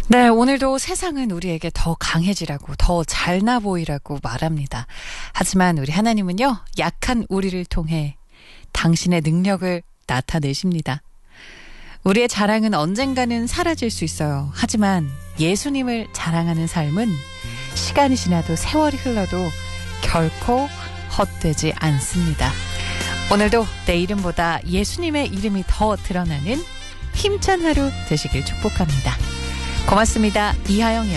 네, 오늘도 세상은 우리에게 더 강해지라고, 더 잘나 보이라고 말합니다. 하지만 우리 하나님은요, 약한 우리를 통해 당신의 능력을 나타내십니다. 우리의 자랑은 언젠가는 사라질 수 있어요. 하지만 예수님을 자랑하는 삶은 시간이 지나도 세월이 흘러도 결코 헛되지 않습니다. 오늘도 내 이름보다 예수님의 이름이 더 드러나는 힘찬 하루 되시길 축복합니다. 고맙습니다. 이하영이었습니다.